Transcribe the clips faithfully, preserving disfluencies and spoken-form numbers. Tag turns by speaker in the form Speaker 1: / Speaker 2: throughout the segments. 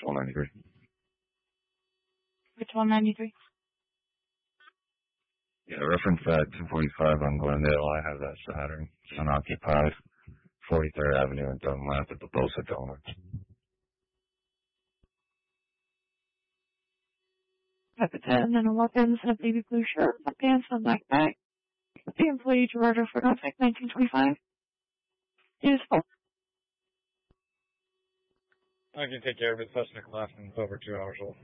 Speaker 1: one ninety-three.
Speaker 2: Which one ninety-three?
Speaker 1: Yeah, reference that two forty-five on Glendale. I have that Saturn. It's unoccupied. forty-third Avenue and Dunlap at the Bosa Donuts.
Speaker 2: Type of ten and a weapons and a baby blue shirt, a pants and a black bag. The employee to murder for conflict nineteen twenty-five is full.
Speaker 3: I can take care of it. Suspect left and it's over two hours old.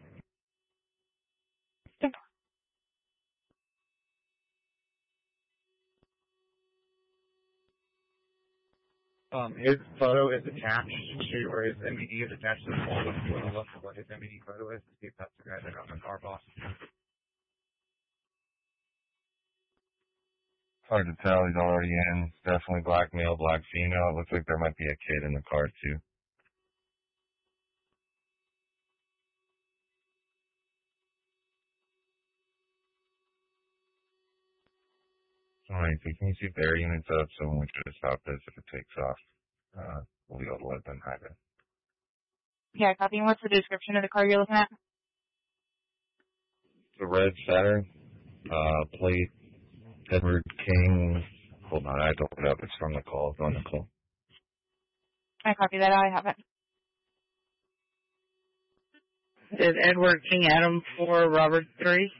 Speaker 3: Um, his photo is attached to, or his M E D is attached to the wall. Let's go and look at what his M E D photo is to see if that's the guy that got in the car boss.
Speaker 1: Hard to tell. He's already in. It's definitely black male, black female. It looks like there might be a kid in the car, too. Alright, so can you see if the air unit's up so when we try to stop this, if it takes off, uh, we'll be able to let them have it.
Speaker 2: Yeah, copy. What's the description of the car you're looking at?
Speaker 1: The red Saturn, uh, plate, Edward King. Hold on, I don't know. It's from the call. It's on the call.
Speaker 2: I copy that. I have it.
Speaker 4: Is Edward King Adam four, Robert three?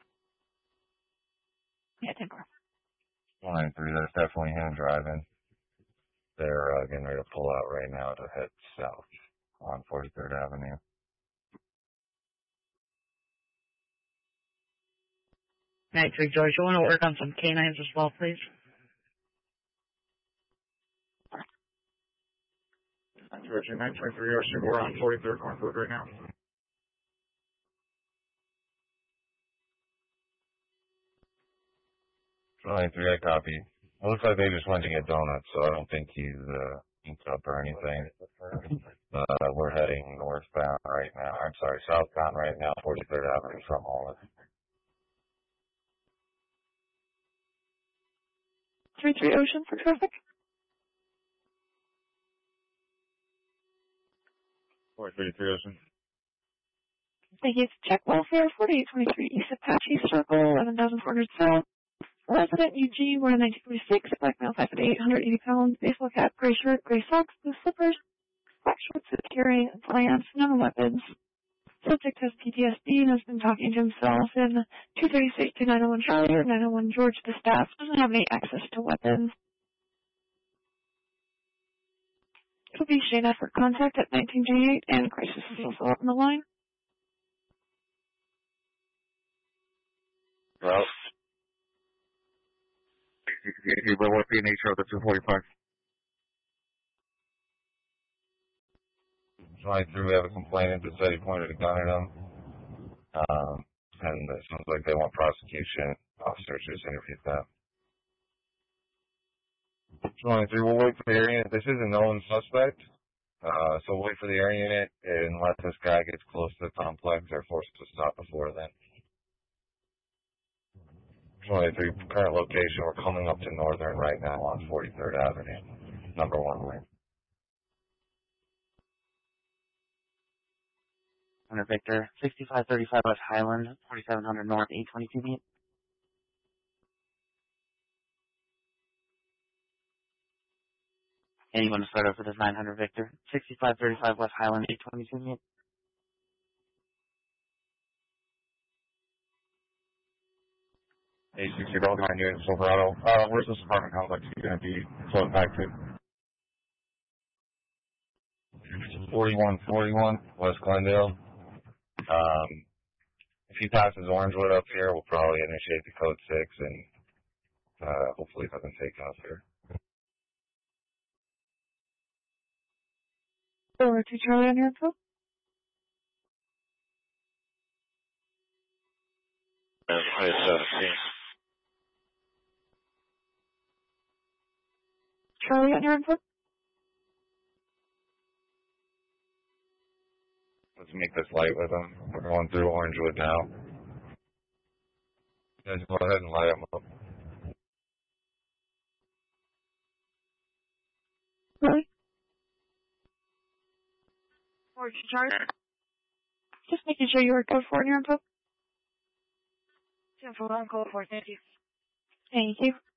Speaker 2: Yeah, ten four.
Speaker 1: one ninety-three, that's definitely him driving. They're uh, getting ready to pull out right now to head south on forty-third Avenue.
Speaker 4: nine three, George, you want to work on some canines as well, please?
Speaker 3: George, nine twenty-three, we're on forty-third Cornfield right now.
Speaker 1: one ninety-three, I copy. It looks like they just went to get donuts, so I don't think he's uh, inked up or anything. Uh, we're heading northbound right now. I'm sorry, southbound right now, forty-third Avenue from Olive.
Speaker 2: three three Ocean for traffic.
Speaker 3: four thirty-three Ocean.
Speaker 2: Thank you. Check welfare, forty-eight twenty-three East Apache Circle, eleven thousand four hundred South. Resident U G, born in nineteen forty-six, black male, five foot eight, one hundred eighty pounds, baseball cap, gray shirt, gray socks, blue slippers, black shorts with carrying plants, no weapons. Subject has P T S D and has been talking to himself in two thirty-six to nine oh one Charlie or nine oh one George. The staff doesn't have any access to weapons. It'll be Shane Effort contact at nineteen twenty-eight, and crisis is also up on the line.
Speaker 3: Well, but what's the nature of the two forty-five?
Speaker 1: Right through, we have a complainant that said he pointed a gun at him. Um, and it sounds like they want prosecution. Officers just interviewed them. twenty-three, we'll wait for the air unit. This is a known suspect. Uh, so we'll wait for the air unit unless this guy gets close to the complex. They're forced to stop before then. twenty-three, current location. We're coming up to Northern right now on forty-third Avenue. Number one lane.
Speaker 5: Hunter Victor, sixty-five thirty-five West Highland, forty-seven hundred North, eight twenty-two meet. Anyone to start over this nine hundred Victor, sixty-five thirty-five West Highland, eight twenty-two meet.
Speaker 3: eight sixty Dog nine unit Silverado. Uh, where's this apartment complex going to be flown back to?
Speaker 1: forty-one forty-one West Glendale. Um, if he passes Orangewood up here, we'll probably initiate the code six and uh, hopefully it doesn't take off here.
Speaker 2: Over to Charlie on your info. Charlie on your info.
Speaker 1: Let's make this light with them. We're going through Orangewood now. You guys go ahead and light them up.
Speaker 2: Really? Or to Charlie? Just making sure you were code four in your info.
Speaker 4: ten for one, code four, thank you.
Speaker 2: Thank you.